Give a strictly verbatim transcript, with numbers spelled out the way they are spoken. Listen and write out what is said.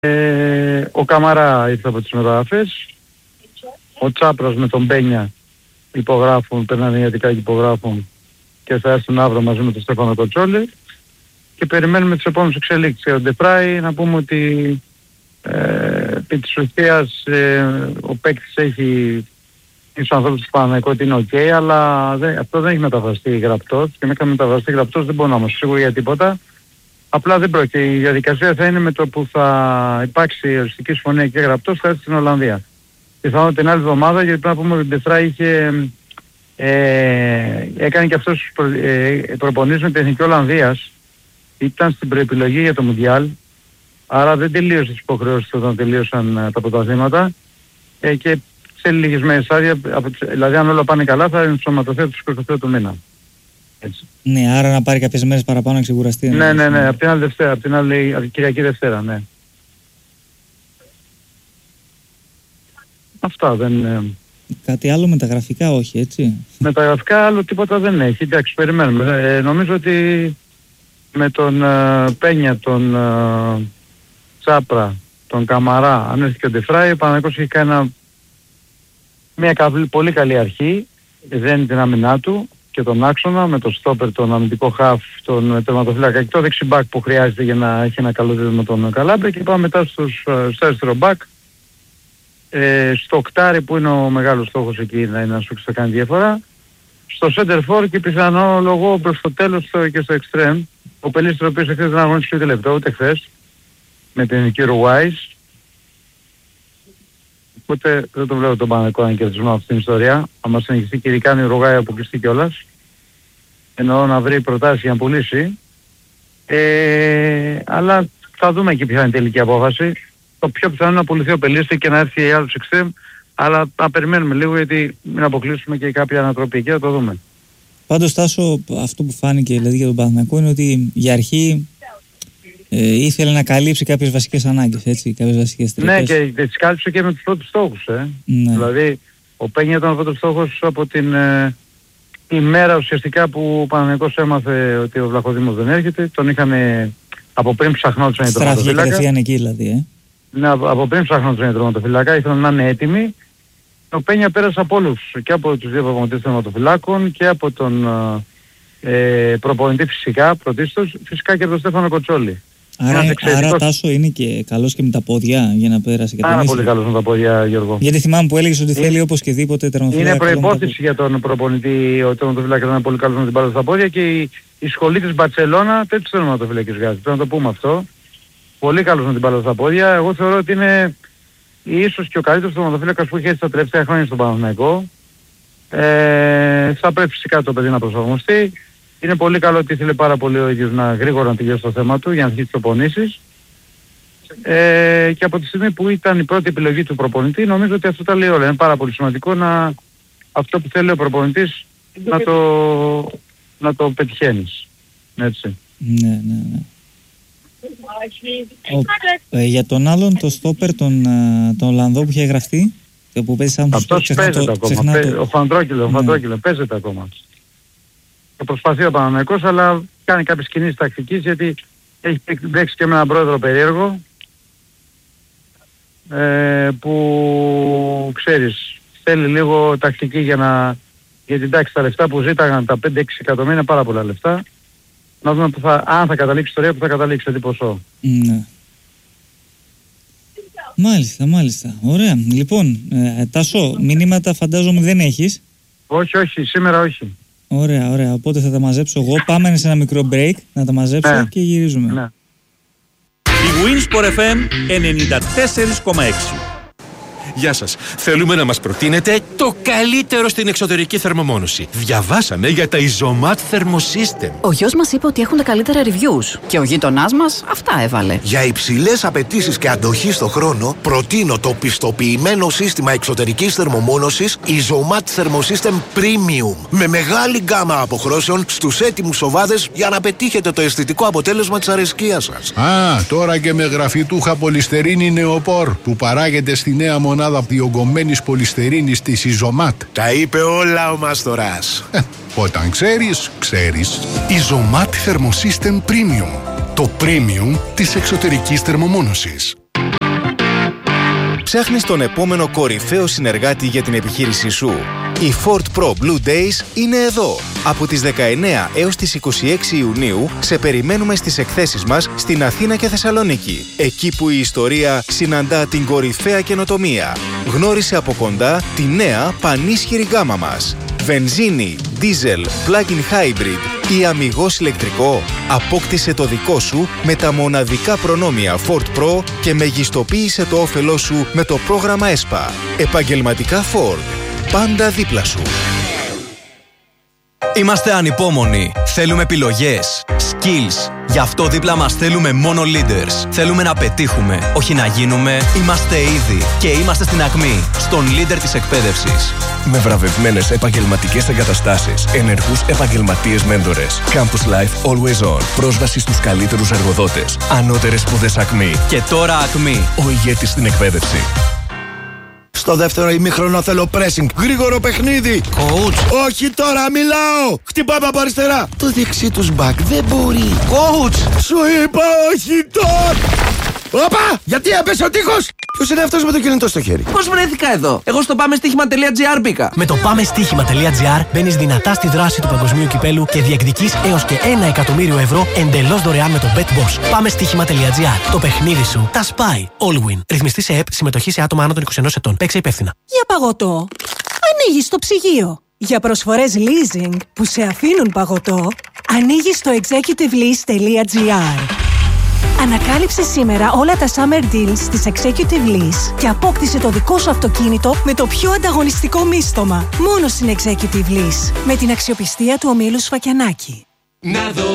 Ε, ο Καμαρά ήρθε από τις μεταγραφές. Ο Τσάπρας με τον Μπένια υπογράφουν, περνάνε ιατικά και υπογράφουν και θα έρθουν αύριο μαζί με τον Στέφανο Κοτσόλη και περιμένουμε τις επόμενες εξελίξεις. Ο Ντεπράι, να πούμε ότι ε, επί της ουσίας ε, ο παίκτης έχει στους ανθρώπους του Παναθηναϊκού ότι είναι ok, αλλά δεν, αυτό δεν έχει μεταφραστεί γραπτός και μέχρι να μεταφραστεί γραπτός δεν μπορώ να είμαστε σίγουροι για τίποτα. Απλά δεν πρόκειται. Η διαδικασία θα είναι με το που θα υπάρξει οριστική συμφωνία και γραπτός θα έρθει στην Ολλανδία. Πιθανόν την άλλη εβδομάδα, γιατί πρέπει να πούμε ότι ο Ντεφρά είχε ε, έκανε και αυτός προ, ε, προπονήσεις με την Εθνική Ολλανδίας. Ήταν στην προεπιλογή για το Μουντιάλ, άρα δεν τελείωσε τις υποχρεώσεις όταν τελείωσαν ε, τα πρωταθλήματα ε, και σε λίγες μέρες άδεια, δηλαδή αν όλα πάνε καλά θα ενσωματωθεί από τις είκοσι οκτώ του μήνα. Έτσι. Ναι, άρα να πάρει κάποιες μέρες παραπάνω να ξεκουραστεί. Ναι, ναι, ναι, από την άλλη Δευτέρα, από την άλλη από την Κυριακή Δευτέρα, ναι. Αυτά δεν... Ε... Κάτι άλλο μεταγραφικά όχι, έτσι. Μεταγραφικά άλλο τίποτα δεν έχει, εντάξει, περιμένουμε. Ε, νομίζω ότι με τον ε, Πένια, τον ε, Τσάπρα, τον Καμαρά, αν έρθει και ο Ντεφράι, ο Παναθηναϊκός έχει κάνει ένα, μια καλή, πολύ καλή αρχή, δεν είναι την άμυνά του και τον άξονα με τον στόπερ, τον αμυντικό χαφ, τον τερματοφύλακα και το δεξιμπάκ που χρειάζεται για να έχει ένα καλό δίδυμο με τον Καλάμπρε και πάμε μετά στους, στο αριστερό μπακ, ε, στο οκτάρι που είναι ο μεγάλος στόχος εκεί να είναι να σου θα κάνει διαφορά, στο center for και πιθανό λόγο προς το τέλος στο, και στο extreme, ο Πελίστης ο οποίος εχθές δεν αγωνίστηκε ούτε λεπτό ούτε χθες με την κύριο Wise. Οπότε δεν το βλέπω τον Παναθηναϊκό να κερδισμό αυτή την ιστορία. Αν μας συνεχιστεί και ειδικά η Ουρουγάη αποκλειστεί κιόλας. Εννοώ να βρει προτάσεις για να πουλήσει. Ε, αλλά θα δούμε εκεί ποια είναι η τελική απόφαση. Το πιο πιθανό είναι να πουληθεί ο Πελίστη και να έρθει η άλλος εξτρέμ. Αλλά να περιμένουμε λίγο γιατί μην αποκλείσουμε και κάποια ανατροπή εκεί, θα το δούμε. Πάντως Τάσο, αυτό που φάνηκε δηλαδή για τον Παναθηναϊκό είναι ότι για αρχή Ε, ήθελε να καλύψει κάποιες βασικές ανάγκες, έτσι, κάποιες βασικές τρύπες. Ναι, και τις κάλυψε και με τους πρώτους στόχους, ε. Ναι. Δηλαδή, ο Πένια ήταν ο πρώτος στόχος από την ε, ημέρα ουσιαστικά που ο Παναθηναϊκός έμαθε ότι ο Βλαχοδήμος δεν έρχεται. Τον είχαν από πριν ψαχνόντουσαν οι τερματοφύλακα. Στράφηκε κατευθείαν εκεί δηλαδή, ε. Ναι, από πριν ψαχνόντουσαν οι τερματοφύλακα, ήθελαν να είναι έτοιμοι. Ο Πένια πέρασε από όλους, και από τους δύο προπονητές τερματοφυλάκων και από τον ε, προπονητή φυσικά, πρωτίστως, φυσικά και τον Στέφανο Κοτσόλη. Άρα, άρα Τάσο είναι και καλός και με τα πόδια για να πέρασε και τον Πάρα πολύ καλός με τα πόδια, Γιώργο. Γιατί θυμάμαι που έλεγες ότι θέλει οπωσδήποτε τερματοφύλακα. Είναι προϋπόθεση για τον προπονητή ο τερματοφύλακας να είναι πολύ καλός με την μπάλα στα πόδια και η, η σχολή της Μπαρτσελώνα τέτοιους τερματοφύλακες βγάζει. Πρέπει να το πούμε αυτό. Πολύ καλός με την μπάλα στα πόδια. Εγώ θεωρώ ότι είναι ίσως και ο καλύτερος τερματοφύλακας που έχει έτσι τα τελευταία χρόνια στον Παναθηναϊκό. Ε, θα πρέπει φυσικά το παιδί να προσαρμοστεί. Είναι πολύ καλό ότι ήθελε πάρα πολύ ο ίδιος να γρήγορα να τελειώσει το θέμα του για να αρχίσει τις προπονήσεις. Ε, και από τη στιγμή που ήταν η πρώτη επιλογή του προπονητή, νομίζω ότι αυτό τα λέει όλα. Είναι πάρα πολύ σημαντικό να αυτό που θέλει ο προπονητής να το, να το πετυχαίνεις. Έτσι. Ναι, ναι, ναι. Ο, ε, για τον άλλον, το στόπερ, τον, τον Ολλανδό που είχε γραφτεί, που παίζει σαν αυτός παίζεται το, ακόμα. Πέ, το... Ο Φαντρόκυλο, ναι. Φαντρόκυλο παίζεται ακόμα. Το προσπαθεί ο Παναθηναϊκός, αλλά κάνει κάποιες κινήσεις τακτικής γιατί έχει παίξει και με έναν πρόεδρο περίεργο ε, που ξέρεις θέλει λίγο τακτική για να, γιατί εντάξει τα λεφτά που ζήταγαν τα πέντε έξι εκατομμύρια είναι πάρα πολλά λεφτά, να δούμε που θα, αν θα καταλήξει η ιστορία που θα καταλήξει σε τι ποσό. Ναι. Μάλιστα, μάλιστα. Ωραία. Λοιπόν, ε, Τάσο, μηνύματα φαντάζομαι δεν έχεις. Όχι, όχι, σήμερα όχι. Ωραία, ωραία. Οπότε θα τα μαζέψω εγώ. Πάμε σε ένα μικρό break να τα μαζέψω ναι. και γυρίζουμε. Ναι. Η Winsport εφ εμ ενενήντα τέσσερα κόμμα έξι. Γεια σας. Θέλουμε να μας προτείνετε το καλύτερο στην εξωτερική θερμομόνωση. Διαβάσαμε για τα Isomat Thermosystem. Ο γιος μας είπε ότι έχουν τα καλύτερα reviews και ο γείτονάς μας αυτά έβαλε. Για υψηλές απαιτήσεις και αντοχή στο χρόνο, προτείνω το πιστοποιημένο σύστημα εξωτερικής θερμομόνωσης Isomat Thermosystem Premium. Με μεγάλη γκάμα αποχρώσεων στους έτοιμους οβάδες για να πετύχετε το αισθητικό αποτέλεσμα της αρεσκίας σας. Α, τώρα και με γραφιτούχα πολυστερίνη νεοπόρ που παράγεται στη νέα μονάδα διογκωμένης πολυστερίνης της Isomat. Τα είπε όλα ο Μαστοράς. Όταν ξέρεις, ξέρεις. Isomat Thermosystem Premium. Το premium της εξωτερικής θερμομόνωσης. Ψάχνεις τον επόμενο κορυφαίο συνεργάτη για την επιχείρησή σου? Οι Ford Pro Blue Days είναι εδώ. Από τις δεκαεννέα έως τις είκοσι έξι Ιουνίου σε περιμένουμε στις εκθέσεις μας στην Αθήνα και Θεσσαλονίκη. Εκεί που η ιστορία συναντά την κορυφαία καινοτομία. Γνώρισε από κοντά τη νέα πανίσχυρη γάμα μας. Βενζίνη, diesel, plug-in hybrid ή αμιγώς ηλεκτρικό. Απόκτησε το δικό σου με τα μοναδικά προνόμια Ford Pro και μεγιστοποίησε το όφελό σου με το πρόγραμμα ΕΣΠΑ. Επαγγελματικά Ford. Πάντα δίπλα σου. Είμαστε ανυπόμονοι. Θέλουμε επιλογές, skills. Γι' αυτό δίπλα μας θέλουμε μόνο leaders. Θέλουμε να πετύχουμε, όχι να γίνουμε. Είμαστε ήδη και είμαστε στην ακμή, στον leader της εκπαίδευσης. Με βραβευμένες επαγγελματικές εγκαταστάσεις, ενεργούς επαγγελματίες μέντορες. Campus Life Always On. Πρόσβαση στους καλύτερους εργοδότες. Ανώτερες σπουδές ακμή. Και τώρα ακμή. Ο ηγέτης στην εκπαίδευση. Στο δεύτερο ημίχρονο θέλω pressing. Γρήγορο παιχνίδι. Coach. Όχι τώρα, μιλάω. Χτυπάμε από αριστερά. Το δεξί τους back δεν μπορεί. Coach. Σου είπα όχι τώρα. Όπα! Γιατί έπεσε ο τείχος! Ποιος είναι αυτός με το κινητό στο χέρι? Πώς βρέθηκα εδώ? Εγώ στο πάμε στοίχημα τελεία τζι άρ μπήκα. Με το πάμε στοίχημα τελεία τζι άρ μπαίνεις δυνατά στη δράση του παγκοσμίου κυπέλου και διεκδικείς έως και ένα εκατομμύριο ευρώ εντελώς δωρεάν με το BetBoss. Πάμε στοίχημα τελεία τζι άρ. Το παιχνίδι σου τα σπάει. Allwin. Ρυθμιστή σε ΕΠ, συμμετοχή σε άτομα άνω των είκοσι ενός ετών. Παίξε υπεύθυνα. Για παγωτό. Ανοίγεις το ψυγείο. Για προσφορές leasing που σε αφήνουν παγωτό, ανοίγεις το executive lease τελεία τζι άρ. Ανακάλυψε σήμερα όλα τα summer deals της Executive Lease και απόκτησε το δικό σου αυτοκίνητο με το πιο ανταγωνιστικό μίστομα. Μόνο στην Executive Lease. Με την αξιοπιστία του ομίλου Σφακιανάκη.